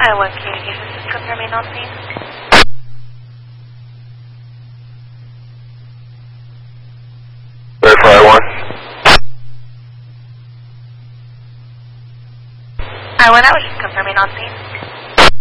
I-1 communication system remain on scene. Verify I-1. I-1, that was just confirming on scene.